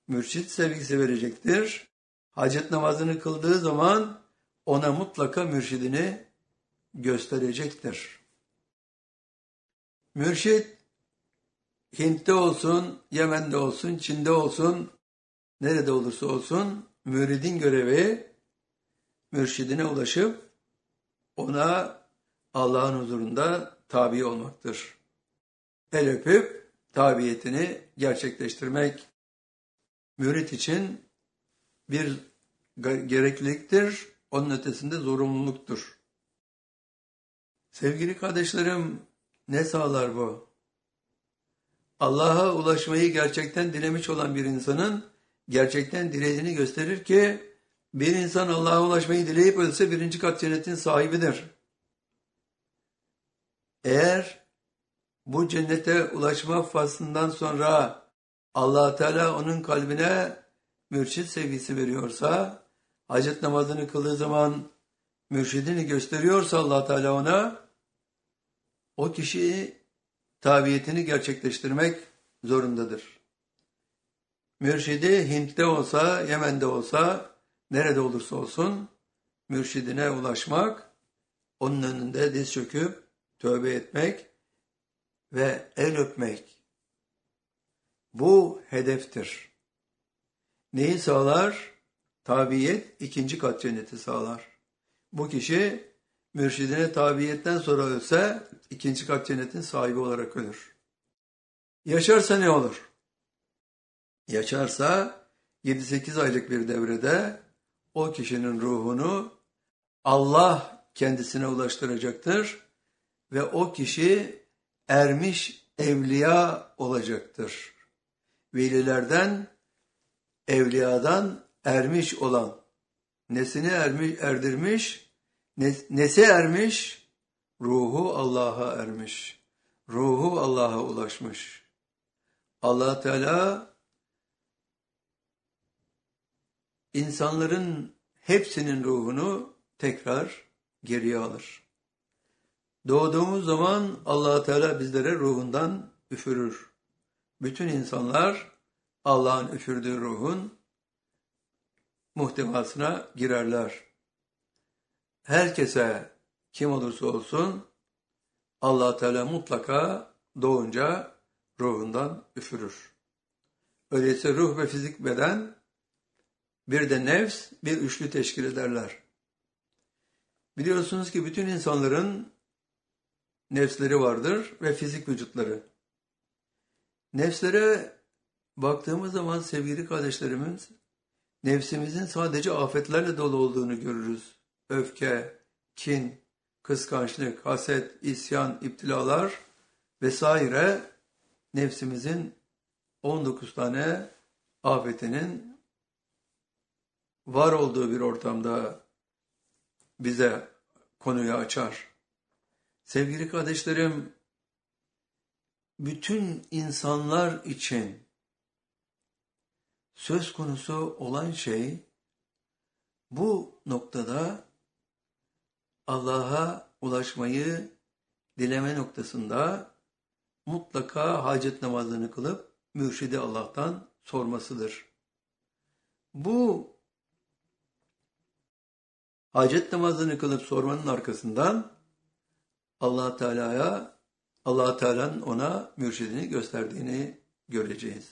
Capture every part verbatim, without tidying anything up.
mürşit sevgisi verecektir. Hacet namazını kıldığı zaman ona mutlaka mürşidini gösterecektir. Mürşit Hint'te olsun, Yemen'de olsun, Çin'de olsun, nerede olursa olsun müridin görevi mürşidine ulaşıp ona Allah'ın huzurunda tabi olmaktır. El öpüp tabiyetini gerçekleştirmek mürit için bir gerekliliktir, onun ötesinde zorunluluktur. Sevgili kardeşlerim, ne sağlar bu? Allah'a ulaşmayı gerçekten dilemiş olan bir insanın gerçekten dilediğini gösterir ki bir insan Allah'a ulaşmayı dileyip ölse birinci kat cennetin sahibidir. Eğer bu cennete ulaşma faslından sonra Allah Teala onun kalbine mürşid sevgisi veriyorsa, hacet namazını kıldığı zaman mürşidini gösteriyorsa Allah Teala ona, o kişi tabiyetini gerçekleştirmek zorundadır. Mürşidi Hint'te olsa, Yemen'de olsa, nerede olursa olsun mürşidine ulaşmak, onun önünde diz çöküp tövbe etmek ve el öpmek. Bu hedeftir. Neyi sağlar? Tabiyet ikinci kat cenneti sağlar. Bu kişi mürşidine tabiyetten sonra ölse ikinci kat cennetin sahibi olarak ölür. Yaşarsa ne olur? Yaşarsa yedi sekiz aylık bir devrede o kişinin ruhunu Allah kendisine ulaştıracaktır ve o kişi ermiş evliya olacaktır. Velilerden, evliyadan ermiş olan, nesini ermiş, erdirmiş, nesi ermiş? Ruhu Allah'a ermiş. Ruhu Allah'a ulaşmış. Allah Teala insanların hepsinin ruhunu tekrar geriye alır. Doğduğumuz zaman Allah Teala bizlere ruhundan üfürür. Bütün insanlar Allah'ın üfürdüğü ruhun muhtevasına girerler. Herkese kim olursa olsun Allah Teala mutlaka doğunca ruhundan üfürür. Öyleyse ruh ve fizik beden bir de nefs bir üçlü teşkil ederler. Biliyorsunuz ki bütün insanların nefsleri vardır ve fizik vücutları. Nefslere baktığımız zaman sevgili kardeşlerimiz, nefsimizin sadece afetlerle dolu olduğunu görürüz. Öfke, kin, kıskançlık, haset, isyan, iptilalar vesaire nefsimizin on dokuz tane afetinin var olduğu bir ortamda bize konuyu açar. Sevgili kardeşlerim, bütün insanlar için söz konusu olan şey bu noktada Allah'a ulaşmayı dileme noktasında mutlaka hacet namazını kılıp mürşidi Allah'tan sormasıdır. Bu hacet namazını kılıp sormanın arkasından Allah Teala'ya, Allah Teala'nın ona mürşidini gösterdiğini göreceğiz.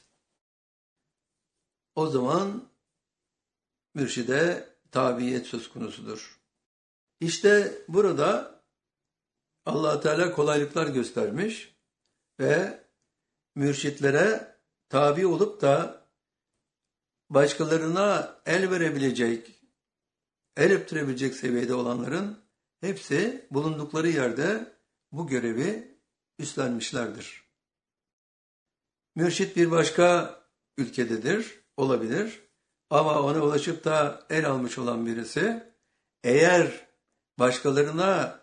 O zaman mürşide tabiyet söz konusudur. İşte burada Allah Teala kolaylıklar göstermiş ve mürşitlere tabi olup da başkalarına el verebilecek, el öptürebilecek seviyede olanların hepsi bulundukları yerde bu görevi üstlenmişlerdir. Mürşit bir başka ülkededir, olabilir. Ama ona ulaşıp da el almış olan birisi, eğer başkalarına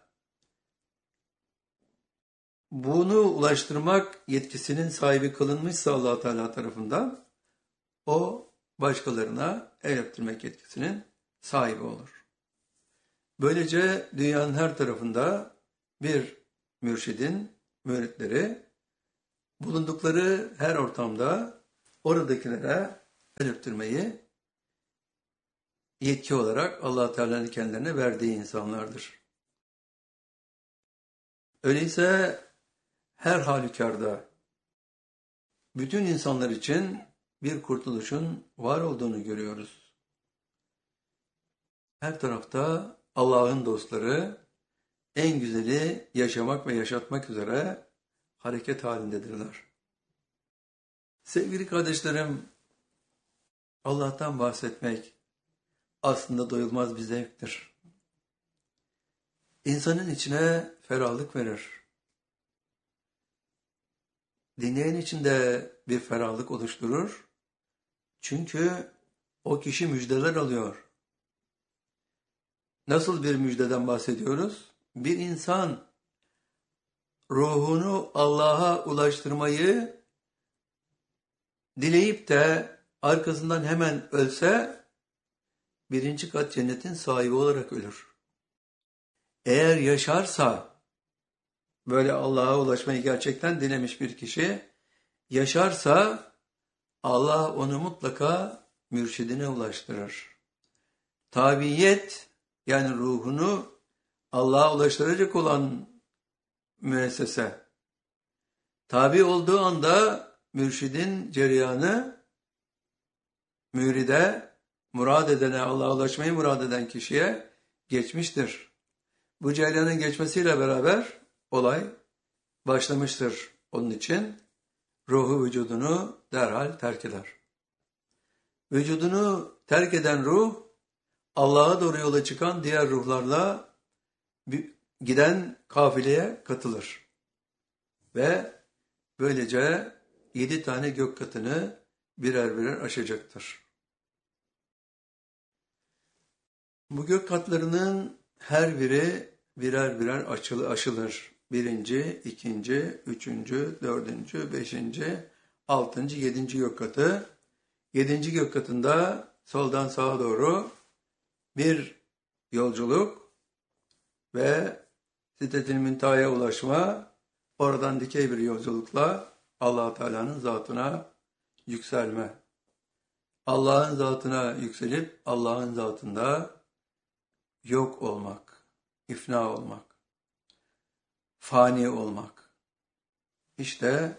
bunu ulaştırmak yetkisinin sahibi kılınmışsa Allah Teala tarafından, o başkalarına el öptürmek yetkisinin sahibi olur. Böylece dünyanın her tarafında bir mürşidin müritleri bulundukları her ortamda oradakilere el öptürmeyi yetki olarak Allah Teala'nın kendilerine verdiği insanlardır. Öyleyse her halükarda bütün insanlar için bir kurtuluşun var olduğunu görüyoruz. Her tarafta Allah'ın dostları en güzeli yaşamak ve yaşatmak üzere hareket halindedirler. Sevgili kardeşlerim, Allah'tan bahsetmek aslında doyulmaz bir zevktir. İnsanın içine ferahlık verir. Dinleyen içinde bir ferahlık oluşturur. Çünkü o kişi müjdeler alıyor. Nasıl bir müjdeden bahsediyoruz? Bir insan ruhunu Allah'a ulaştırmayı dileyip de arkasından hemen ölse birinci kat cennetin sahibi olarak ölür. Eğer yaşarsa, böyle Allah'a ulaşmayı gerçekten dilemiş bir kişi, yaşarsa Allah onu mutlaka mürşidine ulaştırır. Tabiyet, yani ruhunu Allah'a ulaştıracak olan müessese, tabi olduğu anda mürşidin cereyanı, müride, murad edene, Allah'a ulaşmayı murad eden kişiye geçmiştir. Bu cereyanın geçmesiyle beraber olay başlamıştır. Onun için ruhu vücudunu derhal terk eder. Vücudunu terk eden ruh, Allah'a doğru yola çıkan diğer ruhlarla giden kafileye katılır. Ve böylece yedi tane gök katını birer birer aşacaktır. Bu gök katlarının her biri birer birer açılı, aşılır. Birinci, ikinci, üçüncü, dördüncü, beşinci, altıncı, yedinci gök katı. Yedinci gök katında soldan sağa doğru bir yolculuk ve Sidret-i Münteha'ya ulaşma, oradan dikey bir yolculukla Allah Teala'nın zatına yükselme. Allah'ın zatına yükselip Allah'ın zatında yok olmak, ifna olmak, fani olmak. İşte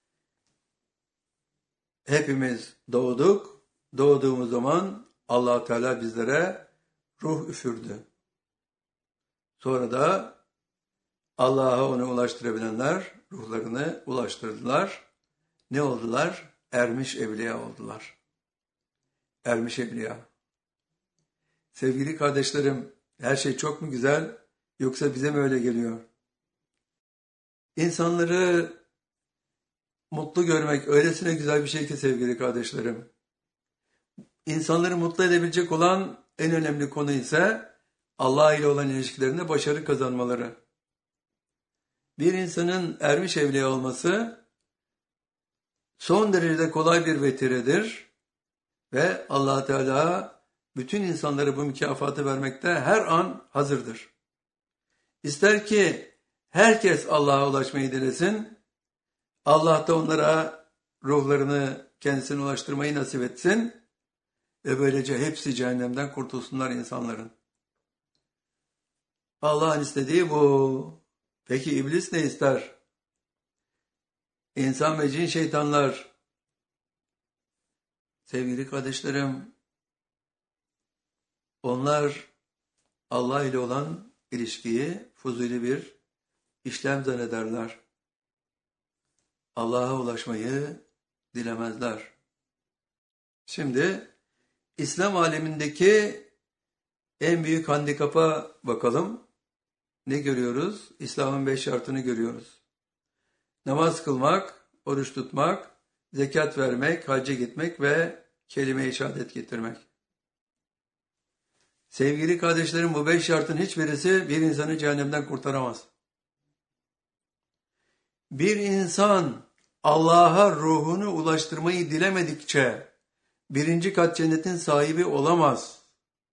hepimiz doğduk, doğduğumuz zaman Allah Teala bizlere ruh üfürdü. Sonra da Allah'a onu ulaştırabilenler ruhlarını ulaştırdılar. Ne oldular? Ermiş evliya oldular. Ermiş evliya. Sevgili kardeşlerim, her şey çok mu güzel, yoksa bize mi öyle geliyor? İnsanları mutlu görmek öylesine güzel bir şey ki sevgili kardeşlerim. İnsanları mutlu edebilecek olan en önemli konu ise Allah ile olan ilişkilerinde başarı kazanmaları. Bir insanın ermiş evliya olması son derecede kolay bir vetiredir ve Allah Teala bütün insanlara bu mükafatı vermekte her an hazırdır. İster ki herkes Allah'a ulaşmayı dilesin, Allah da onlara ruhlarını kendisine ulaştırmayı nasip etsin ve böylece hepsi cehennemden kurtulsunlar insanların. Allah'ın istediği bu. Peki iblis ne ister? İnsan ve cin şeytanlar. Sevgili kardeşlerim, onlar Allah ile olan ilişkiyi fuzuli bir işlem zannederler. Allah'a ulaşmayı dilemezler. Şimdi İslam alemindeki en büyük handikapa bakalım. Ne görüyoruz? İslam'ın beş şartını görüyoruz. Namaz kılmak, oruç tutmak, zekat vermek, hacca gitmek ve kelime-i şehadet getirmek. Sevgili kardeşlerim, bu beş şartın hiçbirisi bir insanı cehennemden kurtaramaz. Bir insan Allah'a ruhunu ulaştırmayı dilemedikçe birinci kat cennetin sahibi olamaz.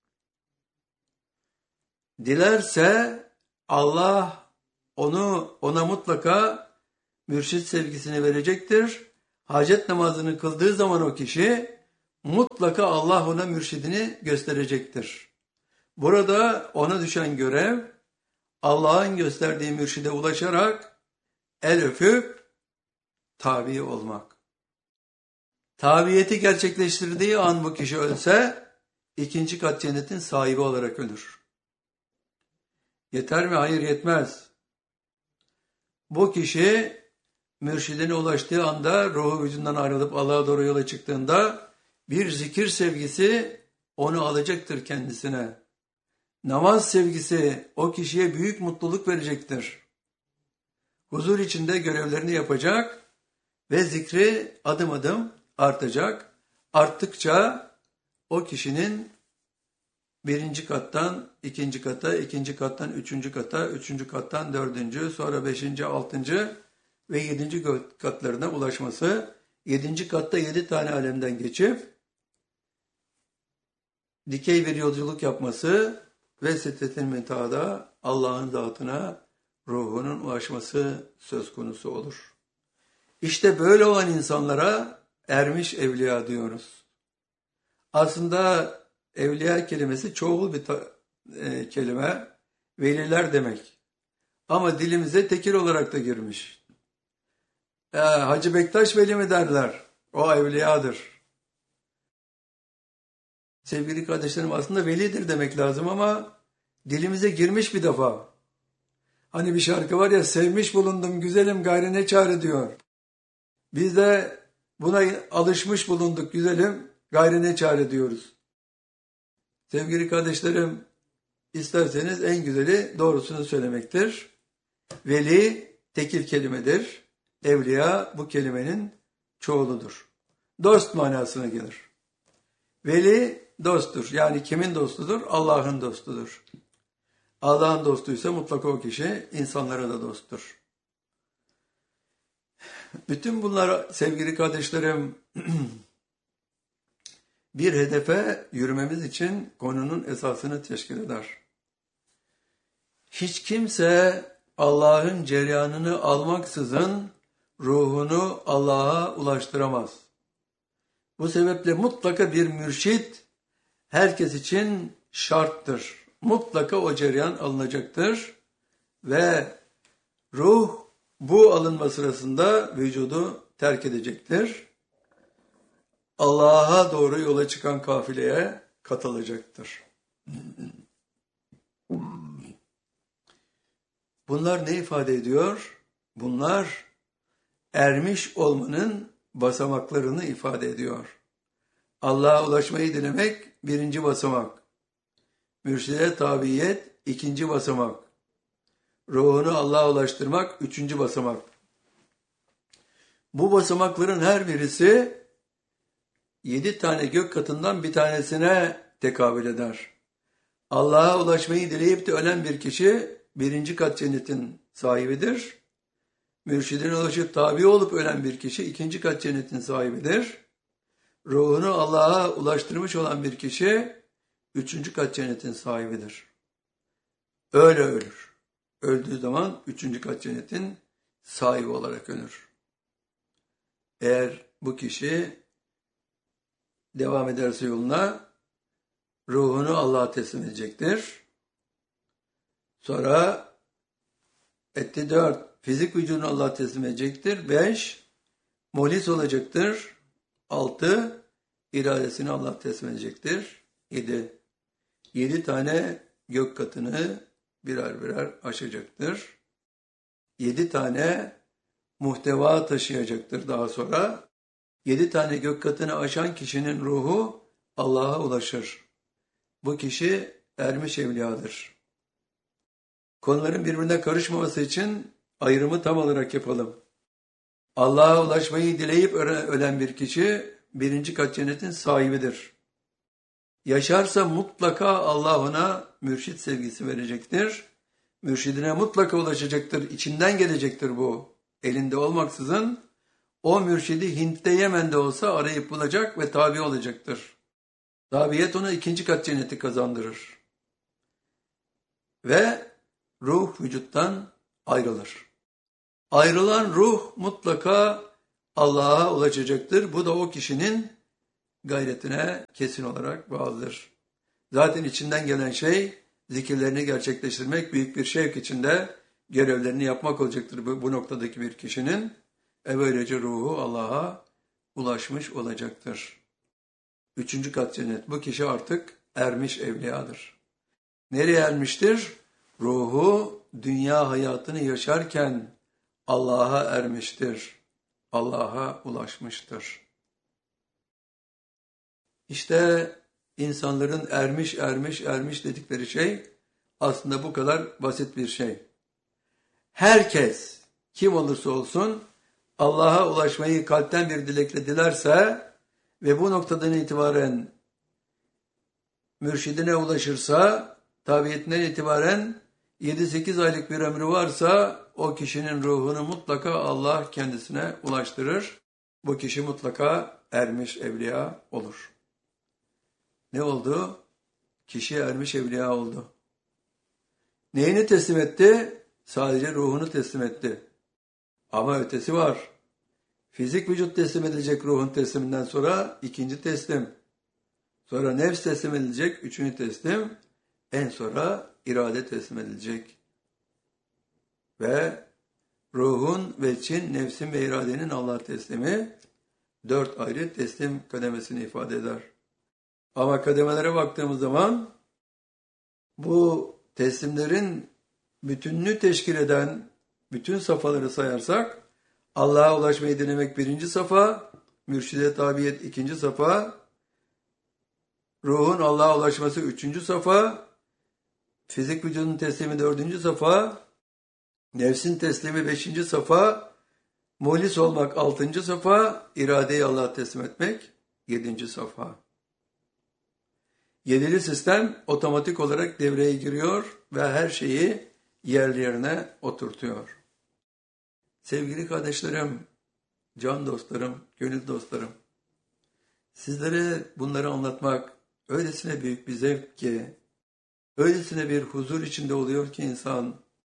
Dilerse Allah onu ona mutlaka mürşit sevgisini verecektir. Hacet namazını kıldığı zaman o kişi mutlaka Allah ona mürşidini gösterecektir. Burada ona düşen görev, Allah'ın gösterdiği mürşide ulaşarak el öpüp tabi olmak. Tabiyeti gerçekleştirdiği an bu kişi ölse, ikinci kat cennetin sahibi olarak ölür. Yeter mi? Hayır, yetmez. Bu kişi mürşidine ulaştığı anda, ruhu vücudundan ayrılıp Allah'a doğru yola çıktığında bir zikir sevgisi onu alacaktır kendisine. Namaz sevgisi o kişiye büyük mutluluk verecektir. Huzur içinde görevlerini yapacak ve zikri adım adım artacak. Arttıkça o kişinin birinci kattan ikinci kata, ikinci kattan üçüncü kata, üçüncü kattan dördüncü, sonra beşinci, altıncı ve yedinci katlarına ulaşması, yedinci katta yedi tane alemden geçip dikey bir yolculuk yapması ve Sidretil Münteha'da Allah'ın zatına ruhunun ulaşması söz konusu olur. İşte böyle olan insanlara ermiş evliya diyoruz. Aslında evliya kelimesi çoğul bir ta, e, kelime, veliler demek. Ama dilimize tekil olarak da girmiş. E, Hacı Bektaş veli mi derler? O evliyadır. Sevgili kardeşlerim, aslında velidir demek lazım ama dilimize girmiş bir defa. Hani bir şarkı var ya, sevmiş bulundum güzelim gayrı ne çare diyor. Biz de buna alışmış bulunduk güzelim gayrı ne çare diyoruz. Sevgili kardeşlerim, isterseniz en güzeli doğrusunu söylemektir. Veli tekil kelimedir. Evliya bu kelimenin çoğuludur. Dost manasına gelir. Veli dosttur. Yani kimin dostudur? Allah'ın dostudur. Allah'ın dostuysa mutlaka o kişi insanlara da dosttur. Bütün bunlar sevgili kardeşlerim bir hedefe yürümemiz için konunun esasını teşkil eder. Hiç kimse Allah'ın cereyanını almaksızın ruhunu Allah'a ulaştıramaz. Bu sebeple mutlaka bir mürşit herkes için şarttır. Mutlaka o cereyan alınacaktır ve ruh bu alınma sırasında vücudu terk edecektir. Allah'a doğru yola çıkan kafileye katılacaktır. Bunlar ne ifade ediyor? Bunlar ermiş olmanın basamaklarını ifade ediyor. Allah'a ulaşmayı dilemek birinci basamak. Mürşide tabiyet ikinci basamak. Ruhunu Allah'a ulaştırmak üçüncü basamak. Bu basamakların her birisi yedi tane gök katından bir tanesine tekabül eder. Allah'a ulaşmayı dileyip de ölen bir kişi birinci kat cennetin sahibidir. Mürşidine ulaşıp tabi olup ölen bir kişi ikinci kat cennetin sahibidir. Ruhunu Allah'a ulaştırmış olan bir kişi üçüncü kat cennetin sahibidir. Öyle ölür. Öldüğü zaman üçüncü kat cennetin sahibi olarak ölür. Eğer bu kişi devam ederse yoluna, ruhunu Allah'a teslim edecektir. Sonra etti dört, fizik vücudunu Allah'a teslim edecektir. Beş, muhlis olacaktır. Altı, iradesini Allah'a teslim edecektir. Yedi, yedi tane gök katını birer birer aşacaktır. Yedi tane muhteva taşıyacaktır daha sonra. Yedi tane gök katını aşan kişinin ruhu Allah'a ulaşır. Bu kişi ermiş evliyadır. Konuların birbirine karışmaması için ayrımı tam olarak yapalım. Allah'a ulaşmayı dileyip ölen bir kişi birinci kat cennetin sahibidir. Yaşarsa mutlaka Allah ona mürşit sevgisi verecektir. Mürşidine mutlaka ulaşacaktır. İçinden gelecektir bu. Elinde olmaksızın o mürşidi Hint'te, Yemen'de olsa arayıp bulacak ve tabi olacaktır. Tabiyet ona ikinci kat cenneti kazandırır. Ve ruh vücuttan ayrılır. Ayrılan ruh mutlaka Allah'a ulaşacaktır. Bu da o kişinin gayretine kesin olarak bağlıdır. Zaten içinden gelen şey zikirlerini gerçekleştirmek, büyük bir şevk içinde görevlerini yapmak olacaktır bu, bu noktadaki bir kişinin. E böylece ruhu Allah'a ulaşmış olacaktır. Üçüncü kat cennet. Bu kişi artık ermiş evliyadır. Nereye ermiştir? Ruhu dünya hayatını yaşarken Allah'a ermiştir. Allah'a ulaşmıştır. İşte insanların ermiş, ermiş, ermiş dedikleri şey aslında bu kadar basit bir şey. Herkes kim olursa olsun Allah'a ulaşmayı kalpten bir dilekle dilerse ve bu noktadan itibaren mürşidine ulaşırsa, tabiiyetinden itibaren yedi sekiz aylık bir ömrü varsa o kişinin ruhunu mutlaka Allah kendisine ulaştırır. Bu kişi mutlaka ermiş evliya olur. Ne oldu? Kişi ermiş evliya oldu. Neyini teslim etti? Sadece ruhunu teslim etti. Ama ötesi var. Fizik vücut teslim edilecek ruhun tesliminden sonra ikinci teslim. Sonra nefs teslim edilecek, üçüncü teslim. En sonra irade teslim edilecek. Ve ruhun ve için, nefsin ve iradenin Allah teslimi dört ayrı teslim kademesini ifade eder. Ama kademelere baktığımız zaman bu teslimlerin bütününü teşkil eden bütün safhaları sayarsak Allah'a ulaşmayı denemek birinci safa, mürşide tabiyet ikinci safa, ruhun Allah'a ulaşması üçüncü safa, fizik vücudun teslimi dördüncü safa, nefsin teslimi beşinci safa, muhlis olmak altıncı safa, iradeyi Allah'a teslim etmek yedinci safa. Yedili sistem otomatik olarak devreye giriyor ve her şeyi yerli yerine oturtuyor. Sevgili kardeşlerim, can dostlarım, gönül dostlarım, sizlere bunları anlatmak öylesine büyük bir zevk ki, öylesine bir huzur içinde oluyor ki insan.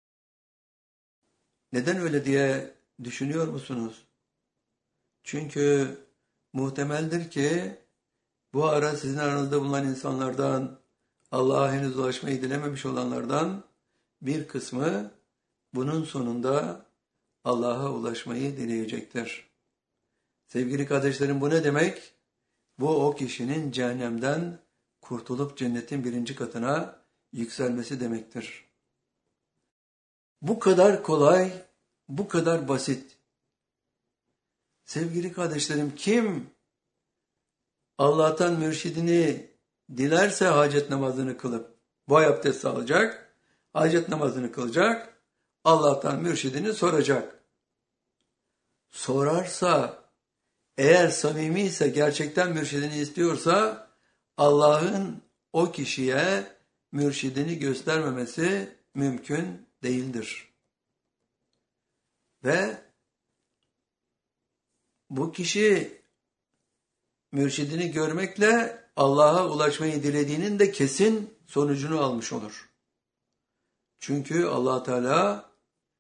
Neden öyle diye düşünüyor musunuz? Çünkü muhtemeldir ki bu ara sizin aranızda bulunan insanlardan, Allah'a henüz ulaşmayı dilememiş olanlardan bir kısmı bunun sonunda Allah'a ulaşmayı dileyecektir. Sevgili kardeşlerim, bu ne demek? Bu o kişinin cehennemden kurtulup cennetin birinci katına yükselmesi demektir. Bu kadar kolay, bu kadar basit. Sevgili kardeşlerim, kim Allah'tan mürşidini dilerse hacet namazını kılıp boy abdesti alacak, hacet namazını kılacak, Allah'tan mürşidini soracak. Sorarsa, eğer samimi ise, gerçekten mürşidini istiyorsa, Allah'ın o kişiye mürşidini göstermemesi mümkün değildir. Ve bu kişi mürşidini görmekle Allah'a ulaşmayı dilediğinin de kesin sonucunu almış olur. Çünkü Allah Teala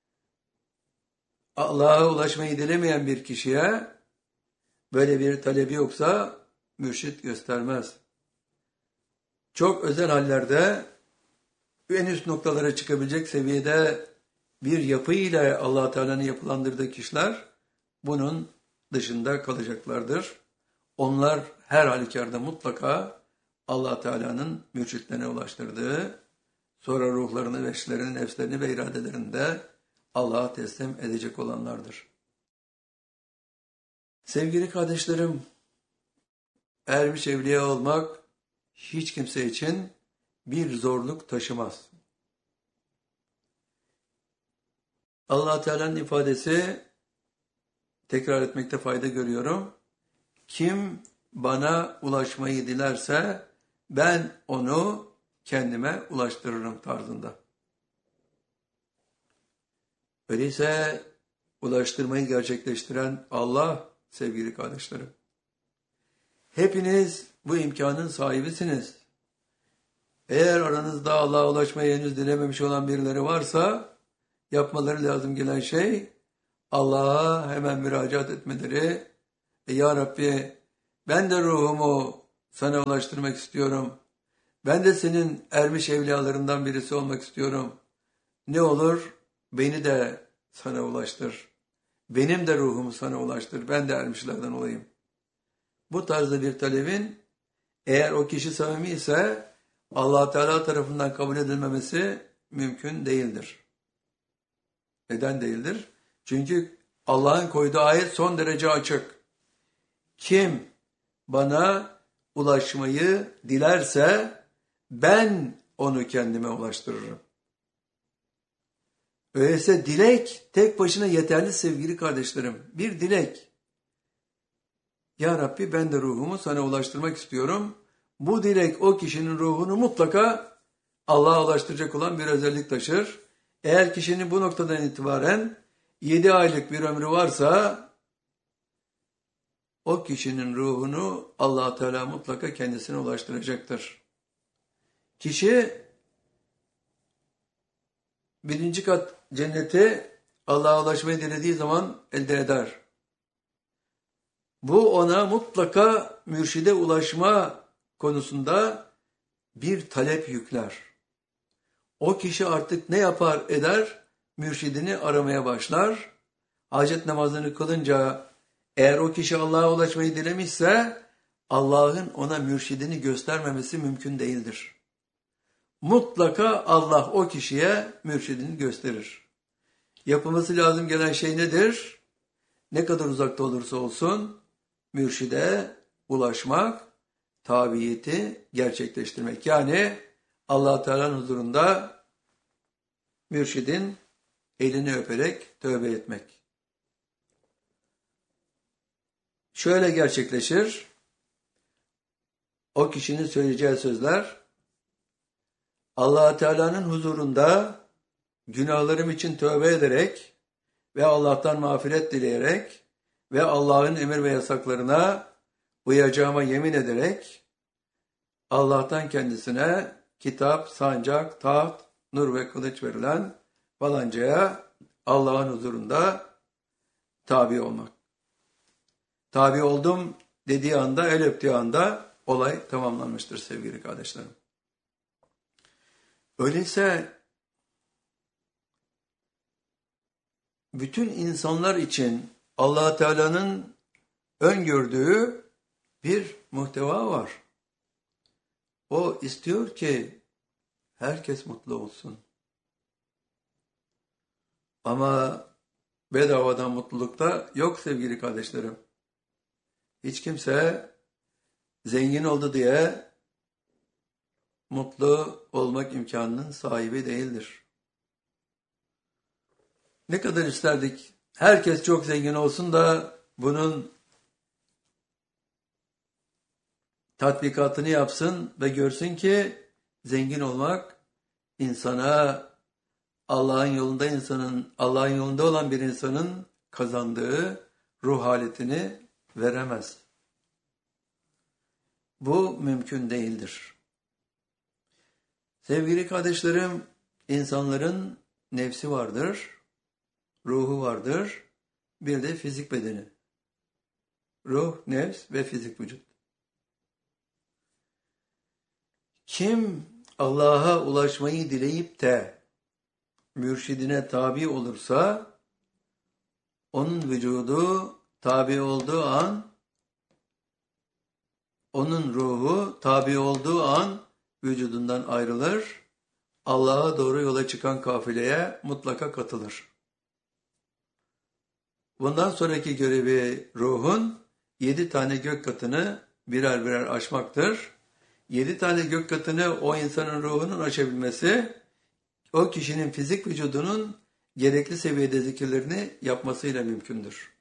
Allah'a ulaşmayı dilemeyen bir kişiye böyle bir talebi yoksa mürşit göstermez. Çok özel hallerde en üst noktalara çıkabilecek seviyede bir yapı ile Allah Teala'nın yapılandırdığı kişiler bunun dışında kalacaklardır. Onlar her halükarda mutlaka Allah Teala'nın mürşitlerine ulaştırdığı, sonra ruhlarını, veçlerini, nefslerini ve iradelerini de Allah'a teslim edecek olanlardır. Sevgili kardeşlerim, ermiş evliya olmak hiç kimse için bir zorluk taşımaz. Allah Teala'nın ifadesi, tekrar etmekte fayda görüyorum. Kim bana ulaşmayı dilerse ben onu kendime ulaştırırım tarzında. Öyleyse ulaştırmayı gerçekleştiren Allah sevgili kardeşlerim. Hepiniz bu imkanın sahibisiniz. Eğer aranızda Allah'a ulaşmayı henüz dilememiş olan birileri varsa yapmaları lazım gelen şey Allah'a hemen müracaat etmeleri. E, Ya Rabbi, Ben de ruhumu sana ulaştırmak istiyorum. Ben de senin ermiş evliyalarından birisi olmak istiyorum. Ne olur beni de sana ulaştır. Benim de ruhumu sana ulaştır. Ben de ermişlerden olayım. Bu tarzda bir talebin eğer o kişi samimi ise Allah Teala tarafından kabul edilmemesi mümkün değildir. Neden değildir? Çünkü Allah'ın koyduğu ayet son derece açık. Kim bana ulaşmayı dilerse ben onu kendime ulaştırırım. Öyleyse dilek tek başına yeterli sevgili kardeşlerim. Bir dilek. Ya Rabbi ben de ruhumu sana ulaştırmak istiyorum. Bu dilek o kişinin ruhunu mutlaka Allah'a ulaştıracak olan bir özellik taşır. Eğer kişinin bu noktadan itibaren yedi aylık bir ömrü varsa o kişinin ruhunu Allah Teala mutlaka kendisine ulaştıracaktır. Kişi birinci kat cenneti Allah'a ulaşmayı dilediği zaman elde eder. Bu ona mutlaka mürşide ulaşma konusunda bir talep yükler. O kişi artık ne yapar eder? Mürşidini aramaya başlar. Hacet namazını kılınca eğer o kişi Allah'a ulaşmayı dilemişse Allah'ın ona mürşidini göstermemesi mümkün değildir. Mutlaka Allah o kişiye mürşidini gösterir. Yapılması lazım gelen şey nedir? Ne kadar uzakta olursa olsun mürşide ulaşmak, tabiyeti gerçekleştirmek. Yani Allah Teala'nın huzurunda mürşidin elini öperek tövbe etmek. Şöyle gerçekleşir. O kişinin söyleyeceği sözler Allah Teala'nın huzurunda günahlarım için tövbe ederek ve Allah'tan mağfiret dileyerek ve Allah'ın emir ve yasaklarına uyacağıma yemin ederek Allah'tan kendisine kitap, sancak, taht, nur ve kılıç verilen falancaya Allah'ın huzurunda tabi olmak. Tabi oldum dediği anda, el öptüğü anda olay tamamlanmıştır sevgili kardeşlerim. Öyleyse bütün insanlar için Allah Teala'nın öngördüğü bir muhteva var. O istiyor ki herkes mutlu olsun. Ama bedavadan mutluluk da yok sevgili kardeşlerim. Hiç kimse zengin oldu diye mutlu olmak imkanının sahibi değildir. Ne kadar isterdik herkes çok zengin olsun da bunun tatbikatını yapsın ve görsün ki zengin olmak insana Allah'ın yolunda insanın Allah'ın yolunda olan bir insanın kazandığı ruh haletini veremez. Bu mümkün değildir. Sevgili kardeşlerim, insanların nefsi vardır, ruhu vardır, bir de fizik bedeni. Ruh, nefs ve fizik vücut. Kim Allah'a ulaşmayı dileyip de mürşidine tabi olursa, onun vücudu tabi olduğu an, onun ruhu tabi olduğu an vücudundan ayrılır, Allah'a doğru yola çıkan kafileye mutlaka katılır. Bundan sonraki görevi ruhun yedi tane gök katını birer birer aşmaktır. Yedi tane gök katını o insanın ruhunun aşabilmesi, o kişinin fizik vücudunun gerekli seviyede zikirlerini yapmasıyla mümkündür.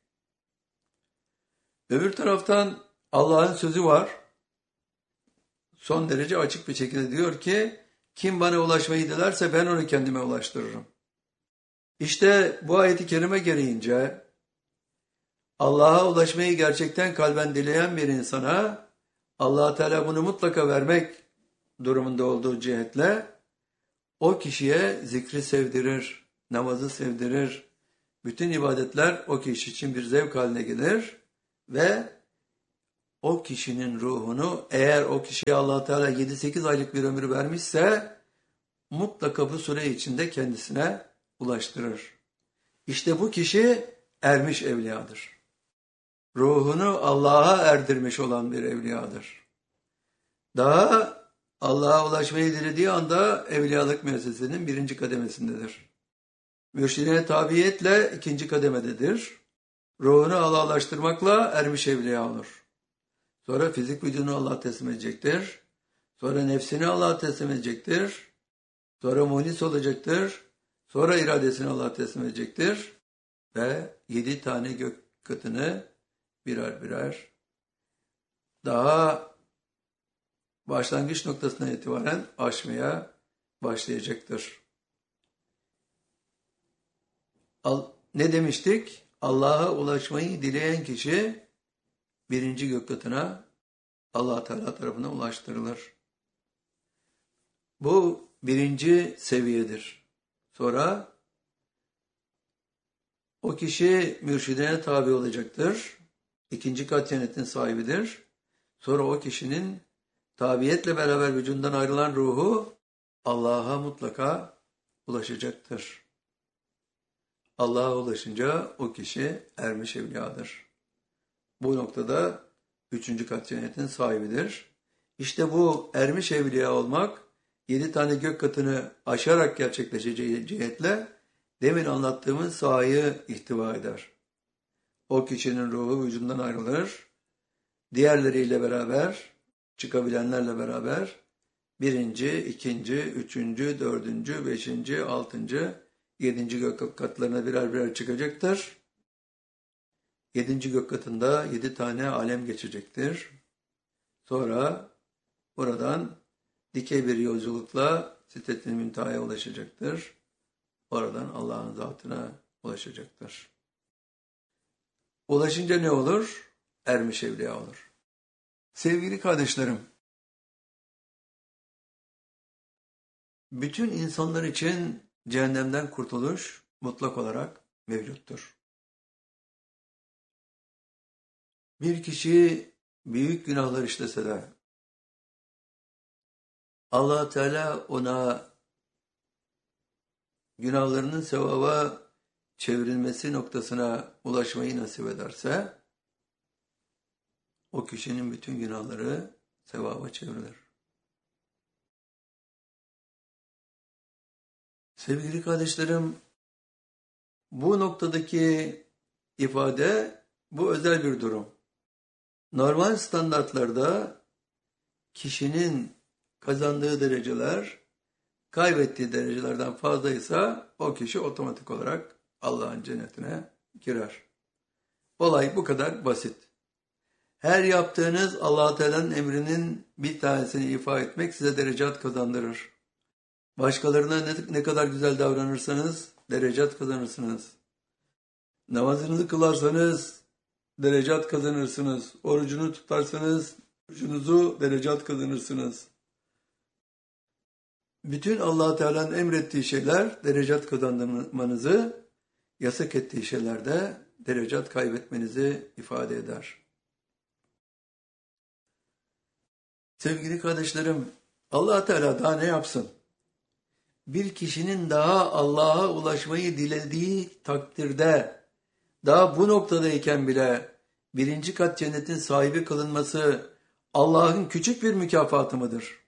Öbür taraftan Allah'ın sözü var. Son derece açık bir şekilde diyor ki, kim bana ulaşmayı dilerse ben onu kendime ulaştırırım. İşte bu ayeti kerime gereğince Allah'a ulaşmayı gerçekten kalben dileyen bir insana Allah Teala bunu mutlaka vermek durumunda olduğu cihetle o kişiye zikri sevdirir, namazı sevdirir. Bütün ibadetler o kişi için bir zevk haline gelir ve o kişinin ruhunu, eğer o kişiye Allah Teala yedi sekiz aylık bir ömür vermişse mutlaka bu süre içinde kendisine ulaştırır. İşte bu kişi ermiş evliyadır. Ruhunu Allah'a erdirmiş olan bir evliyadır. Daha Allah'a ulaşmayı dilediği anda evliyalık müessesesinin birinci kademesindedir. Mürşidine tabiyetle ikinci kademededir. Ruhunu Allah'laştırmakla ermiş evliya olur. Sonra fizik vücudunu Allah'a teslim edecektir. Sonra nefsini Allah'a teslim edecektir. Sonra muhlis olacaktır. Sonra iradesini Allah'a teslim edecektir. Ve yedi tane gök katını birer birer daha başlangıç noktasından itibaren aşmaya başlayacaktır. Ne demiştik? Allah'a ulaşmayı dileyen kişi birinci gök katına Allah Teala tarafından ulaştırılır. Bu birinci seviyedir. Sonra o kişi mürşidine tabi olacaktır. İkinci kat cennetin sahibidir. Sonra o kişinin tabiyetle beraber vücudundan ayrılan ruhu Allah'a mutlaka ulaşacaktır. Allah'a ulaşınca o kişi ermiş evliyadır. Bu noktada üçüncü kat cennetin sahibidir. İşte bu ermiş evliya olmak, yedi tane gök katını aşarak gerçekleşeceği cihetle demin anlattığımız sahayı ihtiva eder. O kişinin ruhu vücudundan ayrılır. Diğerleriyle beraber, çıkabilenlerle beraber birinci, ikinci, üçüncü, dördüncü, beşinci, altıncı, yedinci gök katlarına birer birer çıkacaktır. Yedinci gök katında yedi tane alem geçecektir. Sonra buradan dikey bir yolculukla Sidret-i Münteha'ya ulaşacaktır. Oradan Allah'ın zatına ulaşacaktır. Ulaşınca ne olur? Ermiş evliya olur. Sevgili kardeşlerim, bütün insanlar için cehennemden kurtuluş mutlak olarak mevcuttur. Bir kişi büyük günahlar işlese de Allah Teala ona günahlarının sevaba çevrilmesi noktasına ulaşmayı nasip ederse o kişinin bütün günahları sevaba çevrilir. Sevgili kardeşlerim, bu noktadaki ifade, bu özel bir durum. Normal standartlarda kişinin kazandığı dereceler kaybettiği derecelerden fazlaysa o kişi otomatik olarak Allah'ın cennetine girer. Olay bu kadar basit. Her yaptığınız Allah Teala'nın emrinin bir tanesini ifa etmek size derecat kazandırır. Başkalarına ne, ne kadar güzel davranırsanız derecat kazanırsınız. Namazınızı kılarsanız derecat kazanırsınız. Orucunu tutarsanız orucunuzu derecat kazanırsınız. Bütün Allah Teala'nın emrettiği şeyler derecat kazandırmanızı, yasak ettiği şeylerde derecat kaybetmenizi ifade eder. Sevgili kardeşlerim, Allah Teala daha ne yapsın? Bir kişinin daha Allah'a ulaşmayı dilediği takdirde, daha bu noktadayken bile birinci kat cennetin sahibi kılınması Allah'ın küçük bir mükafatı mıdır?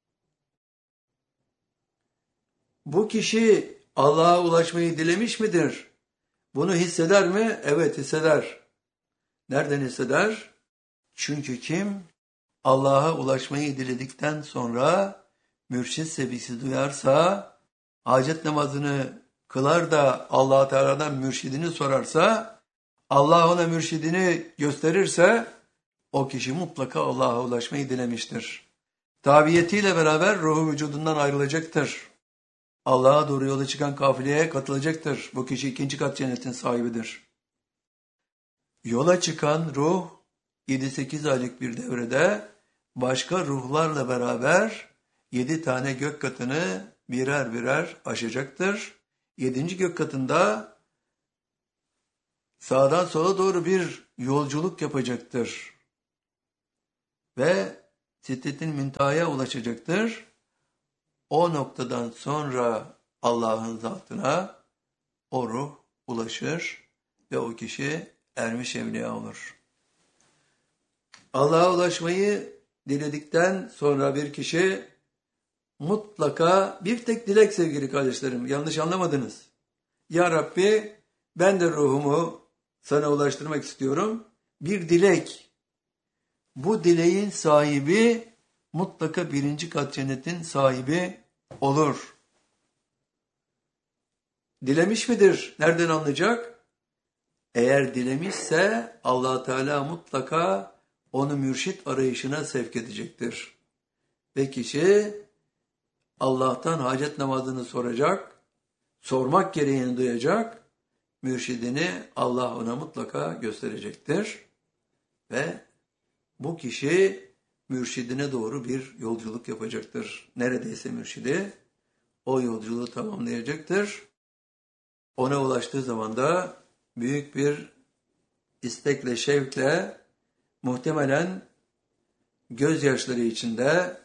Bu kişi Allah'a ulaşmayı dilemiş midir? Bunu hisseder mi? Evet, hisseder. Nereden hisseder? Çünkü kim Allah'a ulaşmayı diledikten sonra mürşid sevgisi duyarsa, hacet namazını kılar da Allah Teala'dan mürşidini sorarsa, Allah ona mürşidini gösterirse, o kişi mutlaka Allah'a ulaşmayı dilemiştir. Tabiyetiyle beraber ruhu vücudundan ayrılacaktır. Allah'a doğru yola çıkan kafileye katılacaktır. Bu kişi ikinci kat cennetin sahibidir. Yola çıkan ruh yedi sekiz aylık bir devrede başka ruhlarla beraber yedi tane gök katını birer birer aşacaktır. Yedinci gök katında sağdan sola doğru bir yolculuk yapacaktır. ve Sidretil Münteha'ya ulaşacaktır. O noktadan sonra Allah'ın zatına o ruh ulaşır ve o kişi ermiş evliya olur. Allah'a ulaşmayı diledikten sonra bir kişi mutlaka bir tek dilek sevgili kardeşlerim, yanlış anlamadınız. Ya Rabbi, ben de ruhumu sana ulaştırmak istiyorum. Bir dilek. Bu dileğin sahibi mutlaka birinci kat cennetin sahibi olur. Dilemiş midir? Nereden anlayacak? Eğer dilemişse Allah Teala mutlaka onu mürşit arayışına sevk edecektir. Ve kişi Allah'tan hacet namazını soracak, sormak gereğini duyacak, mürşidini Allah ona mutlaka gösterecektir. Ve bu kişi mürşidine doğru bir yolculuk yapacaktır. Neredeyse mürşidi o yolculuğu tamamlayacaktır. Ona ulaştığı zaman da büyük bir istekle, şevkle, muhtemelen gözyaşları içinde,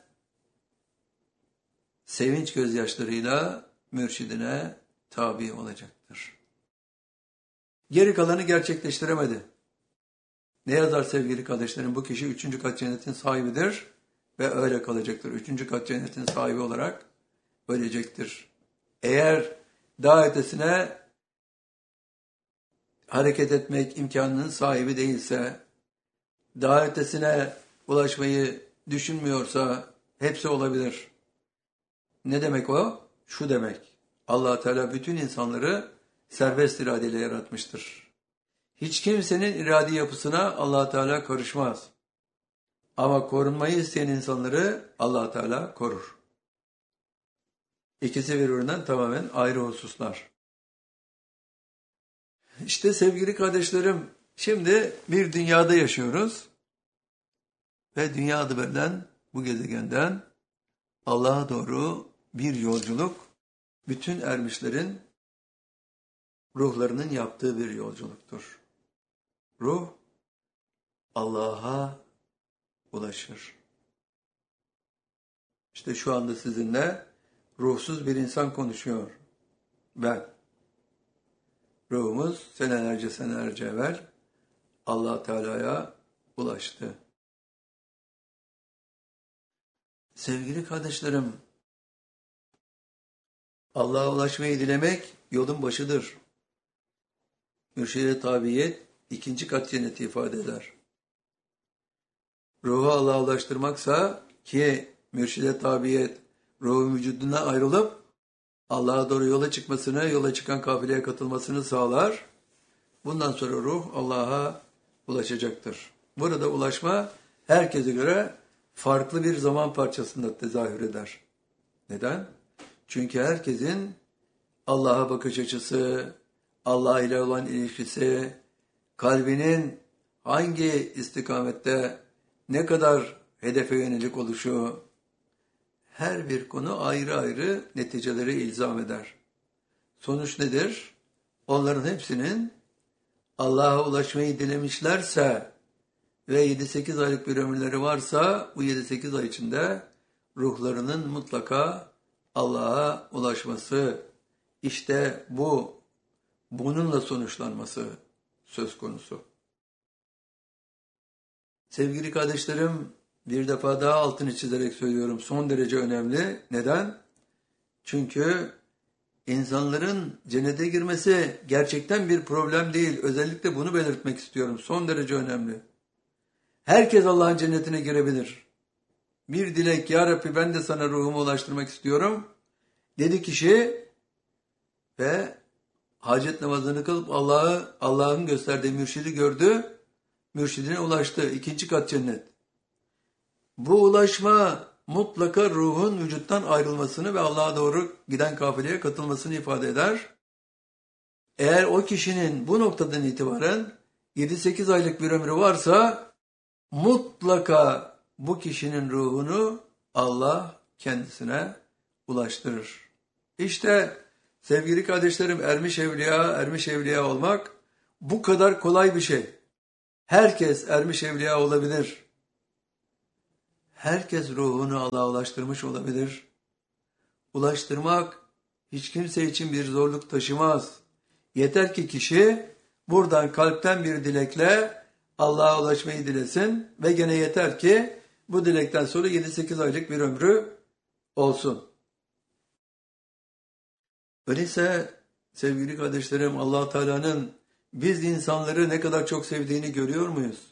sevinç gözyaşlarıyla mürşidine tabi olacaktır. Geri kalanı gerçekleştiremedi. Ne yazar sevgili kardeşlerim? Bu kişi üçüncü kat cennetin sahibidir ve öyle kalacaktır. Üçüncü kat cennetin sahibi olarak ölecektir. Eğer daha ötesine hareket etmek imkanının sahibi değilse, daha ötesine ulaşmayı düşünmüyorsa hepsi olabilir. Ne demek o? Şu demek. Allah Teala bütün insanları serbest iradeyle yaratmıştır. Hiç kimsenin iradi yapısına Allah Teala karışmaz. Ama korunmayı isteyen insanları Allah Teala korur. İkisi birbirinden tamamen ayrı hususlar. İşte sevgili kardeşlerim, şimdi bir dünyada yaşıyoruz ve dünya adı verilen bu gezegenden Allah'a doğru bir yolculuk, bütün ermişlerin ruhlarının yaptığı bir yolculuktur. Ruh Allah'a ulaşır. İşte şu anda sizinle ruhsuz bir insan konuşuyor. Ben. Ruhumuz senelerce senelerce evvel Allah Teala'ya ulaştı. Sevgili kardeşlerim, Allah'a ulaşmayı dilemek yolun başıdır. Mürşide tabiyet ikinci kat cenneti ifade eder. Ruhu Allah'a ulaştırmaksa ki mürşide tabiyet ruhun vücuduna ayrılıp Allah'a doğru yola çıkmasını, yola çıkan kafileye katılmasını sağlar. Bundan sonra ruh Allah'a ulaşacaktır. Burada ulaşma herkese göre farklı bir zaman parçasında tezahür eder. Neden? Çünkü herkesin Allah'a bakış açısı, Allah ile olan ilişkisi, kalbinin hangi istikamette ne kadar hedefe yönelik oluşu, her bir konu ayrı ayrı neticeleri ilzam eder. Sonuç nedir? Onların hepsinin Allah'a ulaşmayı dilemişlerse ve yedi sekiz aylık bir ömürleri varsa bu yedi sekiz ay içinde ruhlarının mutlaka Allah'a ulaşması, işte bu, bununla sonuçlanması söz konusu. Sevgili kardeşlerim, bir defa daha altını çizerek söylüyorum, son derece önemli. Neden? Çünkü insanların cennete girmesi gerçekten bir problem değil. Özellikle bunu belirtmek istiyorum. Son derece önemli. Herkes Allah'ın cennetine girebilir. Bir dilek, ya Rabbi ben de sana ruhumu ulaştırmak istiyorum dedi kişi ve hacet namazını kılıp Allah'ı, Allah'ın gösterdiği mürşidi gördü, mürşidine ulaştı. İkinci kat cennet. Bu ulaşma mutlaka ruhun vücuttan ayrılmasını ve Allah'a doğru giden kafileye katılmasını ifade eder. Eğer o kişinin bu noktadan itibaren yedi sekiz aylık bir ömrü varsa mutlaka bu kişinin ruhunu Allah kendisine ulaştırır. İşte sevgili kardeşlerim, ermiş evliya, ermiş evliya olmak bu kadar kolay bir şey. Herkes ermiş evliya olabilir. herkes ruhunu Allah'a ulaştırmış olabilir. Ulaştırmak hiç kimse için bir zorluk taşımaz. Yeter ki kişi buradan kalpten bir dilekle Allah'a ulaşmayı dilesin ve gene yeter ki bu dilekten sonra yedi sekiz aylık bir ömrü olsun. Öyleyse sevgili kardeşlerim, Allah Teala'nın biz insanları ne kadar çok sevdiğini görüyor muyuz?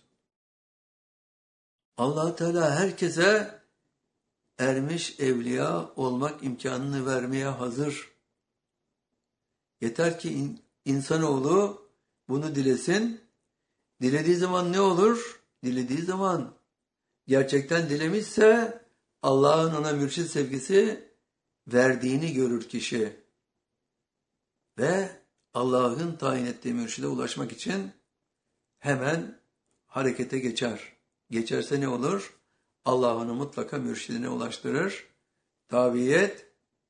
Allah Teala herkese ermiş evliya olmak imkanını vermeye hazır. Yeter ki in, insanoğlu bunu dilesin. Dilediği zaman ne olur? Dilediği zaman gerçekten dilemişse Allah'ın ona mürşid sevgisi verdiğini görür kişi. Ve Allah'ın tayin ettiği mürşide ulaşmak için hemen harekete geçer. Geçerse ne olur? Allah onu mutlaka mürşidine ulaştırır. Tabiyet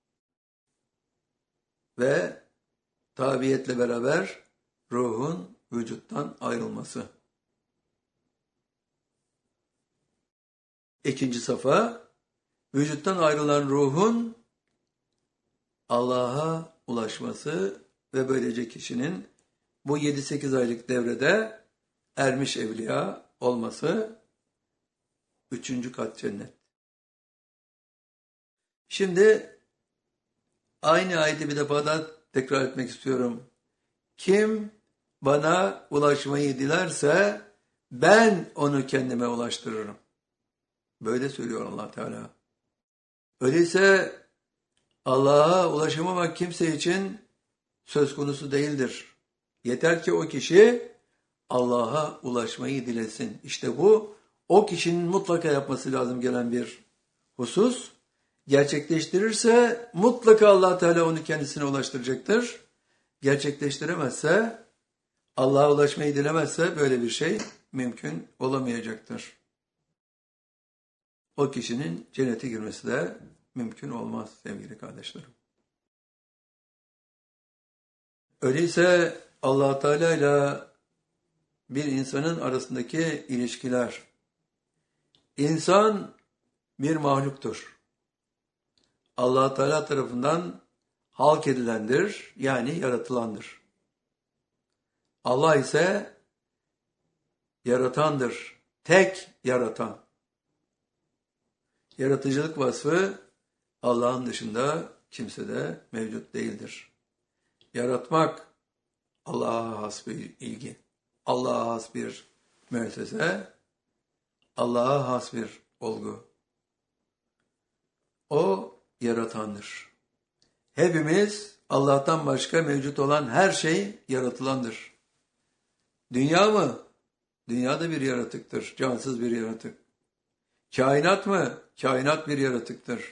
ve tabiyetle beraber ruhun vücuttan ayrılması. İkinci safa, vücuttan ayrılan ruhun Allah'a ulaşması ve böylece kişinin bu yedi sekiz aylık devrede ermiş evliya olması. Üçüncü kat cennet. Şimdi aynı ayeti bir defa daha tekrar etmek istiyorum. Kim bana ulaşmayı dilerse ben onu kendime ulaştırırım. Böyle söylüyor Allah Teala. Öyleyse Allah'a ulaşamamak kimse için söz konusu değildir. Yeter ki o kişi Allah'a ulaşmayı dilesin. İşte bu o kişinin mutlaka yapması lazım gelen bir husus. Gerçekleştirirse mutlaka Allah Teala onu kendisine ulaştıracaktır. Gerçekleştiremezse, Allah'a ulaşmayı dilemezse böyle bir şey mümkün olamayacaktır. O kişinin cennete girmesi de mümkün olmaz sevgili kardeşlerim. Öyleyse Allah Teala ile bir insanın arasındaki ilişkiler. İnsan bir mahluktur. Allah Teala tarafından halk edilendir, yani yaratılandır. Allah ise yaratandır, tek yaratan. Yaratıcılık vasfı Allah'ın dışında kimsede mevcut değildir. Yaratmak Allah'a has bir ilgi, Allah'a has bir müessese, Allah'a has bir olgu. O yaratandır. Hepimiz Allah'tan başka mevcut olan her şey yaratılandır. Dünya mı? Dünya da bir yaratıktır, cansız bir yaratık. Kainat mı? Kainat bir yaratıktır.